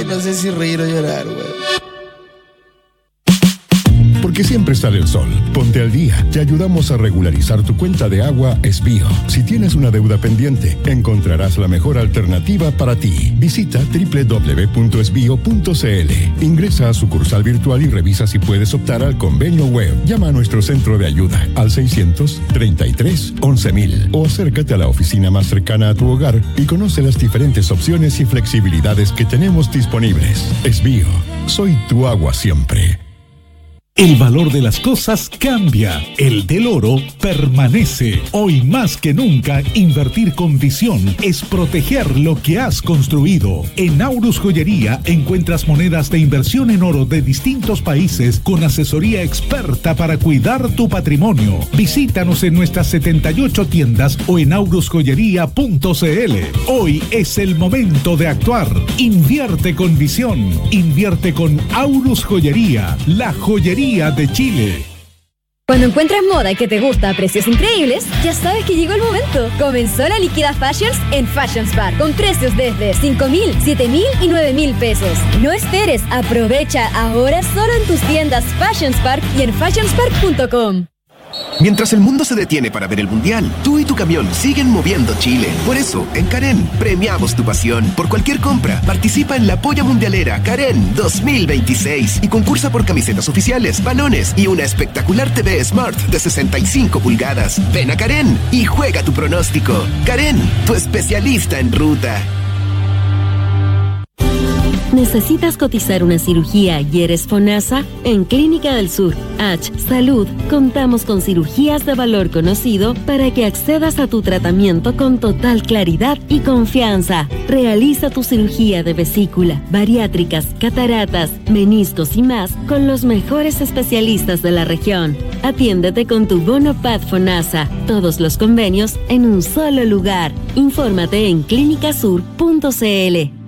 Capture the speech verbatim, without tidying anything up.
Ay, no sé si reír o llorar, güey. Porque siempre sale el sol. Ponte al día. Te ayudamos a regularizar tu cuenta de agua Esbío. Si tienes una deuda pendiente, encontrarás la mejor alternativa para ti. Visita doble u doble u doble u punto esbío punto c l. Ingresa a sucursal virtual y revisa si puedes optar al convenio web. Llama a nuestro centro de ayuda al seiscientos treinta y tres once mil o acércate a la oficina más cercana a tu hogar y conoce las diferentes opciones y flexibilidades que tenemos disponibles. Esbío. Soy tu agua siempre. El valor de las cosas cambia, el del oro permanece. Hoy más que nunca, invertir con visión es proteger lo que has construido. En Aurus Joyería encuentras monedas de inversión en oro de distintos países con asesoría experta para cuidar tu patrimonio. Visítanos en nuestras setenta y ocho tiendas o en aurus joyería punto c l. Hoy es el momento de actuar. Invierte con visión. Invierte con Aurus Joyería, la joyería de Chile. Cuando encuentras moda que te gusta a precios increíbles, ya sabes que llegó el momento. Comenzó la Liquida Fashions en Fashions Bar, con precios desde cinco mil, siete mil y nueve mil pesos. No esperes, aprovecha ahora solo en tus tiendas Fashions Park y en fashions park punto com. Mientras el mundo se detiene para ver el Mundial, tú y tu camión siguen moviendo Chile. Por eso, en Karen, premiamos tu pasión. Por cualquier compra, participa en la Polla Mundialera Karen dos mil veintiséis y concursa por camisetas oficiales, balones y una espectacular T V Smart de sesenta y cinco pulgadas. Ven a Karen y juega tu pronóstico. Karen, tu especialista en ruta. ¿Necesitas cotizar una cirugía y eres FONASA? En Clínica del Sur, H Salud, contamos con cirugías de valor conocido para que accedas a tu tratamiento con total claridad y confianza. Realiza tu cirugía de vesícula, bariátricas, cataratas, meniscos y más con los mejores especialistas de la región. Atiéndete con tu bono P A D FONASA. Todos los convenios en un solo lugar. Infórmate en clínica sur punto c l.